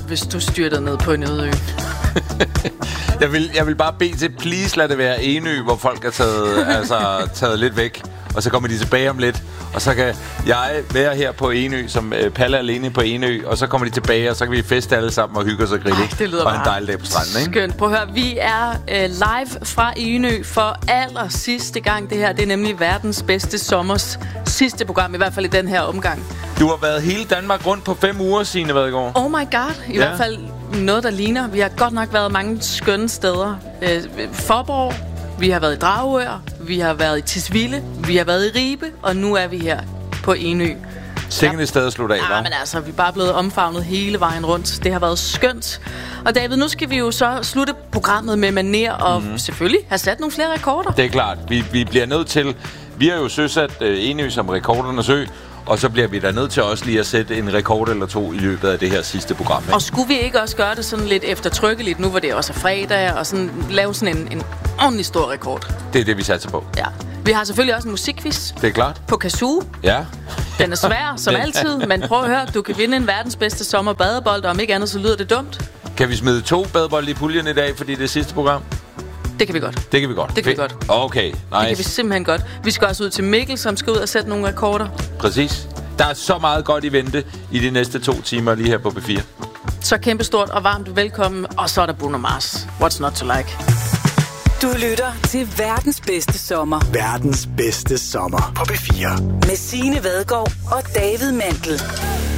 hvis du styrtede ned på en øde ø. Jeg vil bare bede til, please lad det være Enø, hvor folk er taget lidt væk. Og så kommer de tilbage om lidt. Og så kan jeg være her på Enø, som Palle alene på Enø. Og så kommer de tilbage, og så kan vi feste alle sammen og hygge os og grille. Det lyder og en dejlig dag på stranden, ikke? Skønt. Prøv at høre, vi er live fra Enø for aller sidste gang. Det her, det er nemlig verdens bedste sommers sidste program, i hvert fald i den her omgang. Du har været hele Danmark rundt på 5 uger, Signe Vadgaard. Oh my god, i hvert fald noget, der ligner. Vi har godt nok været mange skønne steder. Fåborg, vi har været i Dragør, vi har været i Tisvilde, vi har været i Ribe, og nu er vi her på Enø. Sikkert et sted at slutte af, hva'? Men altså, vi er bare blevet omfavnet hele vejen rundt. Det har været skønt. Og David, nu skal vi jo så slutte programmet med maner og selvfølgelig have sat nogle flere rekorder. Det er klart. Vi bliver nødt til... Vi har jo søsat Enø som rekordernes ø, og så bliver vi da nødt til også lige at sætte en rekord eller 2 i løbet af det her sidste program, ikke? Og skulle vi ikke også gøre det sådan lidt eftertrykkeligt, nu hvor det også er fredag, og sådan lave sådan en ordentlig stor rekord? Det er det, vi satser på. Ja. Vi har selvfølgelig også en musikquiz. Det er klart. På Kazoo. Ja. Den er svær, som altid, men prøv at høre, du kan vinde en verdens bedste sommerbadebold, og om ikke andet, så lyder det dumt. Kan vi smide 2 badebolde i puljen i dag, fordi det er sidste program? Det kan vi godt. Det kan vi godt. Det kan vi godt. Okay, nice. Det kan vi simpelthen godt. Vi skal også ud til Mikkel, som skal ud og sætte nogle rekorder. Præcis. Der er så meget godt i vente i de næste 2 timer lige her på B4. Så kæmpestort og varmt velkommen, og så er der Bruno Mars. What's not to like? Du lytter til verdens bedste sommer. Verdens bedste sommer på B4. Med Signe Vadgaard og David Mandel.